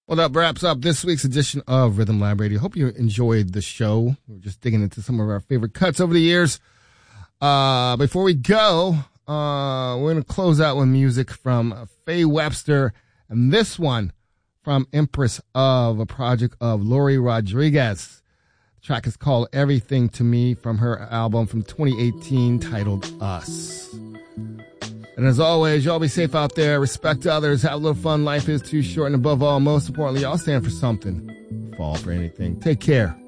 Well, that wraps up this week's edition of Rhythm Lab Radio. Hope you enjoyed the show. We're just digging into some of our favorite cuts over the years. Before we go, we're going to close out with music from Faye Webster, and this one from Empress of, a project of Lori Rodriguez. The track is called Everything to Me from her album from 2018 titled Us. And as always, y'all be safe out there. Respect others. Have a little fun. Life is too short. And above all, most importantly, y'all stand for something. Fall for anything. Take care.